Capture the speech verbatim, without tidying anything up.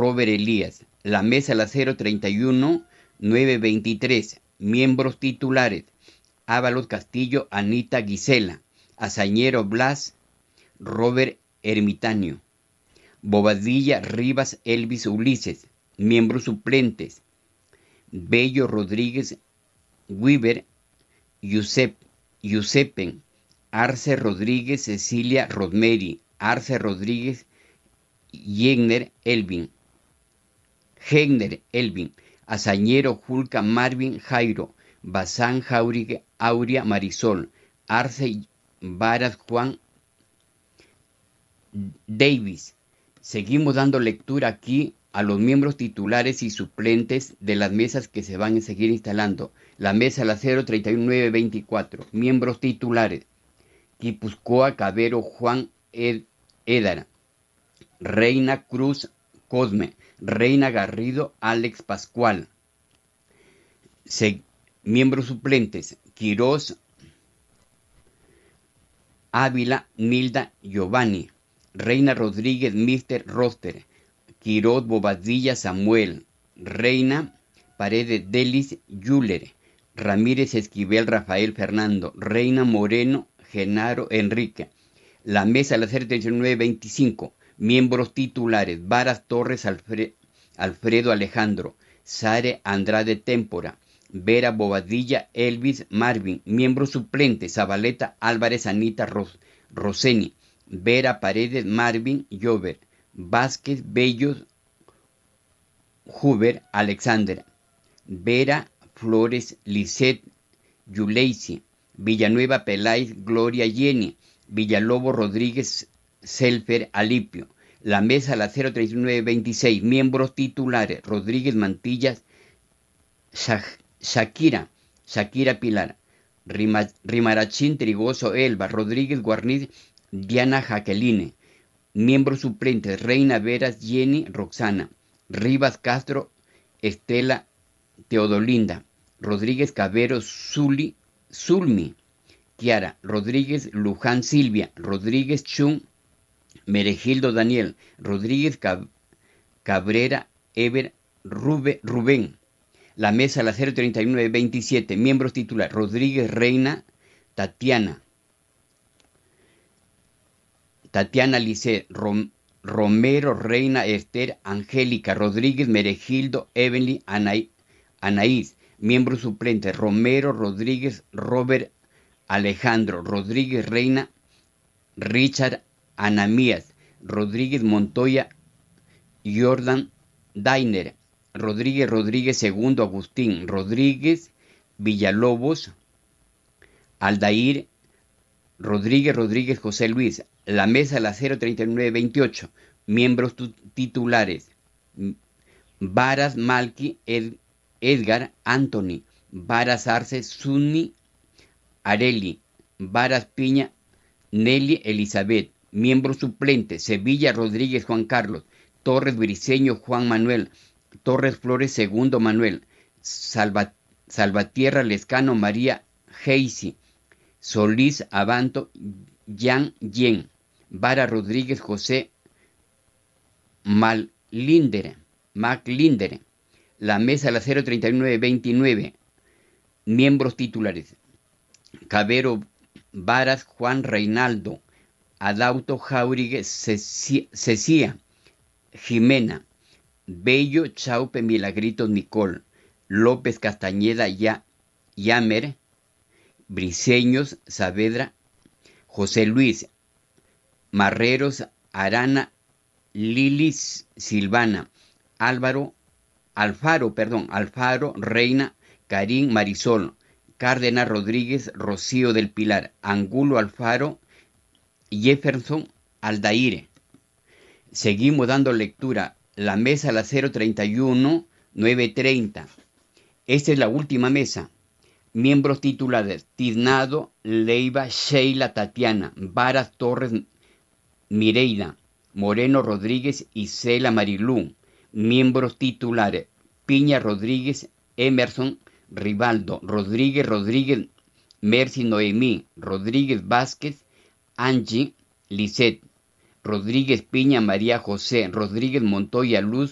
Robert Elías. La mesa la cero treinta y uno, nueve veintitrés. Miembros titulares: Ábalos Castillo, Anita Gisela. Azañero Blas, Robert Ermitaño. Bobadilla Rivas Elvis Ulises. Miembros suplentes: Bello Rodríguez Weaver, Yusep, Yusepen. Arce Rodríguez Cecilia Rosemary. Arce Rodríguez Yegner Elvin. Gegner Elvin. Azañero Julca Marvin Jairo. Bazán Jauregui Aurea Marisol. Arce Varas Juan Davis. Seguimos dando lectura aquí a los miembros titulares y suplentes de las mesas que se van a seguir instalando. La mesa la cero treinta y uno nueve veinticuatro. Miembros titulares: Guipúzcoa Cabero Juan Ed Edara. Reina Cruz Cosme. Reina Garrido Alex Pascual. Se, miembros suplentes: Quirós Ávila Nilda Giovanni. Reina Rodríguez mister Roster. Quirós Bobadilla Samuel. Reina Paredes Delis Yuller. Ramírez Esquivel Rafael Fernando. Reina Moreno Genaro Enrique. La mesa la cero treinta y nueve veinticinco. Miembros titulares: Varas Torres Alfre, Alfredo Alejandro. Sare Andrade Témpora. Vera Bobadilla Elvis Marvin. Miembros suplentes: Zabaleta Álvarez Anita Ros, Roseni. Vera Paredes Marvin Llover. Vázquez Bellos Huber Alexander. Vera Flores Lisset Yuleisi. Villanueva Peláez Gloria Jenny. Villalobos Rodríguez Selfer Alipio. La mesa la cero treinta y nueve veintiséis. Miembros titulares: Rodríguez Mantillas Shak, Shakira. Shakira Pilar. Rima, Rimarachín Trigoso Elba. Rodríguez Guarniz Diana Jaqueline. Miembros suplentes: Reina Veras Jenny Roxana. Rivas Castro Estela Teodolinda. Rodríguez Cabero Zuli, Zulmi. Kiara. Rodríguez Luján Silvia. Rodríguez Chun Meregildo Daniel. Rodríguez Cab Cabrera Ever Rube, Rubén. La mesa la cero treinta y nueve veintisiete. Miembros titulares: Rodríguez Reina Tatiana. Tatiana Lisset. Rom, Romero Reina Esther Angélica. Rodríguez Meregildo Evelyn Anaí, Anaís. Miembros suplentes: Romero Rodríguez Robert Alejandro. Rodríguez Reina Richard Anamías. Rodríguez Montoya Jordan Dainer. Rodríguez Rodríguez Segundo Agustín. Rodríguez Villalobos Aldair. Rodríguez Rodríguez José Luis. La mesa la cero treinta y nueve veintiocho. Miembros titulares: Varas Malki Ed, Edgar Anthony. Varas Arce Sunni Areli. Varas Piña Nelly Elizabeth. Miembros suplentes: Sevilla Rodríguez Juan Carlos. Torres Briceño Juan Manuel. Torres Flores Segundo Manuel. Salva, Salvatierra Lescano María Heisi. Solís Abanto Jan Yen. Vara Rodríguez José Mallinder. Maclinder. La mesa la cero treinta y nueve veintinueve. Miembros titulares: Cabero Varas Juan Reinaldo. Adauto Jauregui Cecía Jimena. Bello Chaupe Milagritos Nicole. López Castañeda ya, Yamer. Briceños Saavedra José Luis. Marreros Arana Lilis Silvana. Álvaro Alfaro, perdón, Alfaro Reina Karim Marisol. Cárdenas Rodríguez Rocío del Pilar. Angulo Alfaro Jefferson Aldaire. Seguimos dando lectura. La mesa la cero treinta y uno nueve treinta. Esta es la última mesa. Miembros titulares: Tiznado Leiva Sheila Tatiana. Varas Torres Mireida. Moreno Rodríguez Isela Marilú. Miembros titulares: Piña Rodríguez Emerson Rivaldo. Rodríguez Rodríguez Mercy Noemí. Rodríguez Vázquez Angie Lisset. Rodríguez Piña María José. Rodríguez Montoya Luz